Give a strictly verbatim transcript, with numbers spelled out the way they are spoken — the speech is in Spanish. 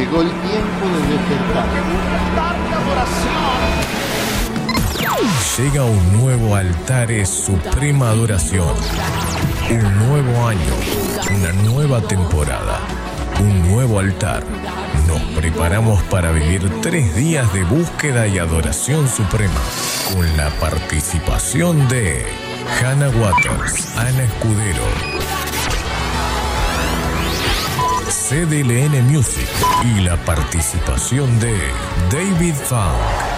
Llegó el tiempo de despertar. Llega un nuevo Altares Suprema Adoración. Un nuevo año, una nueva temporada, un nuevo altar. Nos preparamos para vivir tres días de búsqueda y adoración suprema, con la participación de Hannah Waters, Ana Escudero, C D L N Music y la participación de David Funk.